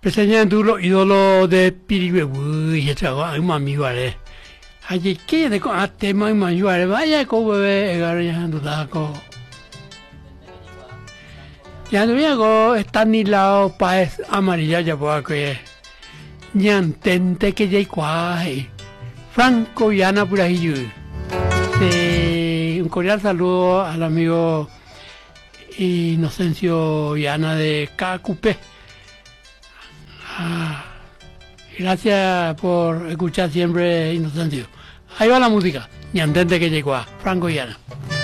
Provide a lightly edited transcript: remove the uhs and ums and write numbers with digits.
Peseñan duro ídolo de Piribebu y estaba en mami vale. Allí que de con ate mai mai vale vaya co bebé agarrando taco. Ya no llego está ni lao paes amarilla ya porque ñantente que ya cuai. Franco y Ana por ahí. Un cordial saludo al amigo Inocencio y Ana de KQP. Gracias por escuchar siempre Inocencio. Ahí va la música. Ñantente que llegó a Franco y Ana.